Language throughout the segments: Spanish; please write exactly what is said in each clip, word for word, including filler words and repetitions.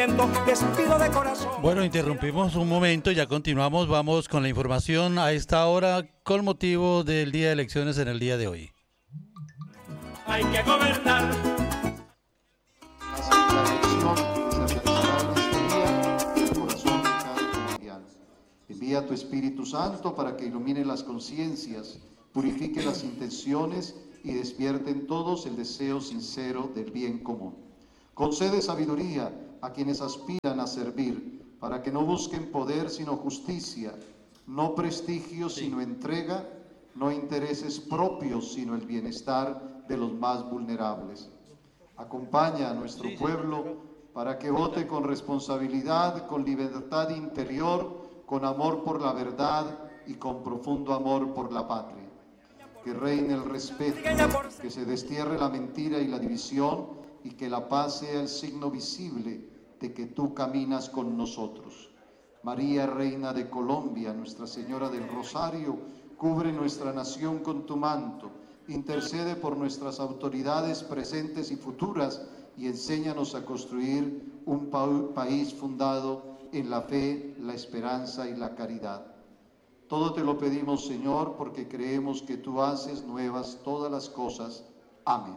Despido de corazón. Bueno, interrumpimos un momento, ya continuamos, vamos con la información a esta hora con motivo del día de elecciones en el día de hoy. Hay que gobernar. La elección se realizará en este día en el corazón de cada colombiano. Envía tu Espíritu Santo para que ilumine las conciencias, purifique las intenciones y despierte en todos el deseo sincero del bien común. Concede sabiduría a quienes aspiran a servir, para que no busquen poder sino justicia, no prestigio sino entrega, no intereses propios sino el bienestar de los más vulnerables. Acompaña a nuestro pueblo para que vote con responsabilidad, con libertad interior, con amor por la verdad y con profundo amor por la patria. Que reine el respeto, que se destierre la mentira y la división, y que la paz sea el signo visible de que tú caminas con nosotros. María, Reina de Colombia, Nuestra Señora del Rosario, cubre nuestra nación con tu manto, intercede por nuestras autoridades presentes y futuras y enséñanos a construir un pa- país fundado en la fe, la esperanza y la caridad. Todo te lo pedimos, Señor, porque creemos que tú haces nuevas todas las cosas. Amén.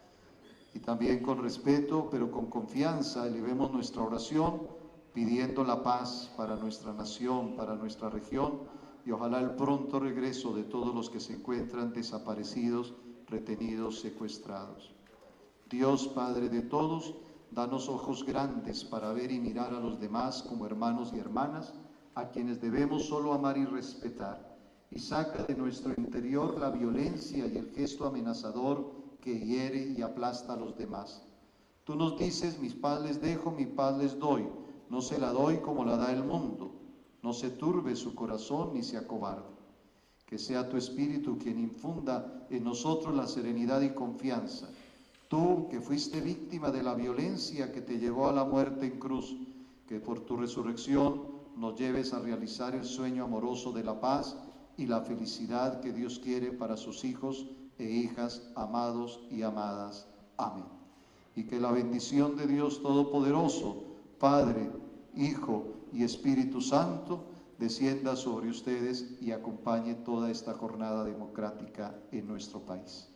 Y también con respeto, pero con confianza, elevemos nuestra oración, pidiendo la paz para nuestra nación, para nuestra región, y ojalá el pronto regreso de todos los que se encuentran desaparecidos, retenidos, secuestrados. Dios, Padre de todos, danos ojos grandes para ver y mirar a los demás como hermanos y hermanas, a quienes debemos solo amar y respetar, y saca de nuestro interior la violencia y el gesto amenazador que hiere y aplasta a los demás. Tú nos dices, mis paz les dejo, mi paz les doy, no se la doy como la da el mundo, no se turbe su corazón ni se acobarde. Que sea tu Espíritu quien infunda en nosotros la serenidad y confianza. Tú que fuiste víctima de la violencia que te llevó a la muerte en cruz, que por tu resurrección nos lleves a realizar el sueño amoroso de la paz y la felicidad que Dios quiere para sus hijos e hijas, amados y amadas. Amén. Y que la bendición de Dios Todopoderoso, Padre, Hijo y Espíritu Santo, descienda sobre ustedes y acompañe toda esta jornada democrática en nuestro país.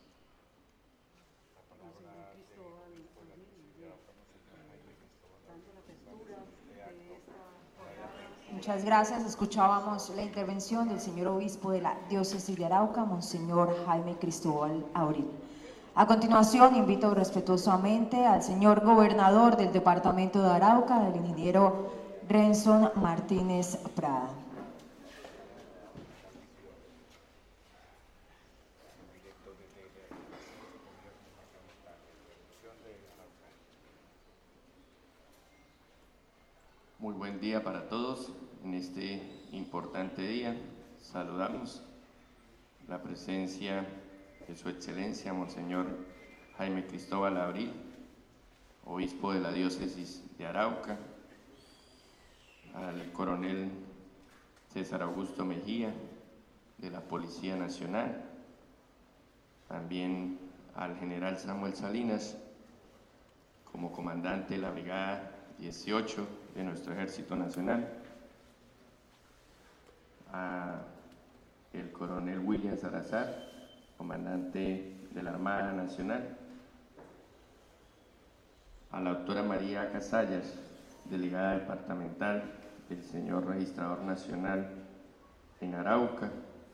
Muchas gracias. Escuchábamos la intervención del señor obispo de la diócesis de Arauca, Monseñor Jaime Cristóbal Abril. A continuación, invito respetuosamente al señor gobernador del departamento de Arauca, el ingeniero Renson Martínez Prada. Muy buen día para todos. En este importante día saludamos la presencia de Su Excelencia Monseñor Jaime Cristóbal Abril, obispo de la diócesis de Arauca, al coronel César Augusto Mejía de la Policía Nacional, también al general Samuel Salinas como comandante de la Brigada dieciocho de nuestro Ejército Nacional, a el coronel William Salazar, comandante de la Armada Nacional, a la doctora María Casallas, delegada departamental del señor Registrador Nacional en Arauca,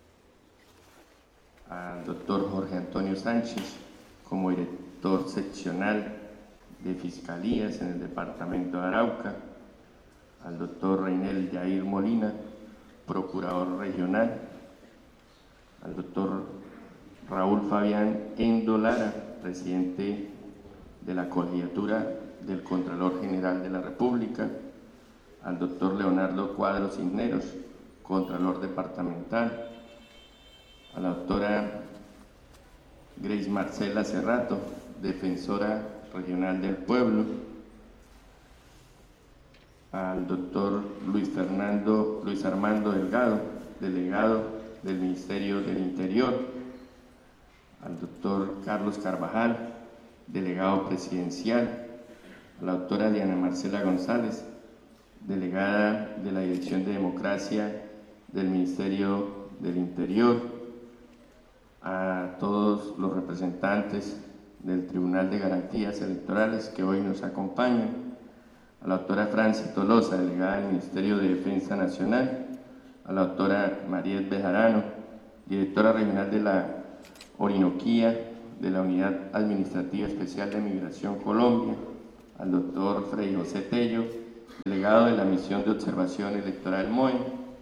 al doctor Jorge Antonio Sánchez, como director seccional de Fiscalías en el departamento de Arauca, al doctor Reinel Yair Molina, procurador regional, al doctor Raúl Fabián Endo Lara, presidente de la Colegiatura del Contralor General de la República, al doctor Leonardo Cuadros Cisneros, Contralor Departamental, a la doctora Grace Marcela Cerrato, Defensora Regional del Pueblo, al doctor Luis Fernando, Luis Armando Delgado, delegado del Ministerio del Interior, al doctor Carlos Carvajal, delegado presidencial, a la doctora Diana Marcela González, delegada de la Dirección de Democracia del Ministerio del Interior, a todos los representantes del Tribunal de Garantías Electorales que hoy nos acompañan, a la doctora Franci Tolosa, delegada del Ministerio de Defensa Nacional, a la doctora Mariet Bejarano, directora regional de la Orinoquía de la Unidad Administrativa Especial de Migración Colombia, al doctor Freddy José Tello, delegado de la Misión de Observación Electoral M O E,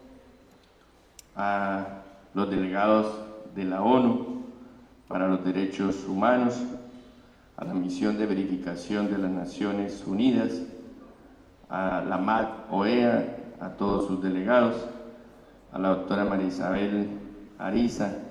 a los delegados de la ONU para los Derechos Humanos, a la Misión de Verificación de las Naciones Unidas, a la M A C O E A, a todos sus delegados, a la doctora María Isabel Ariza,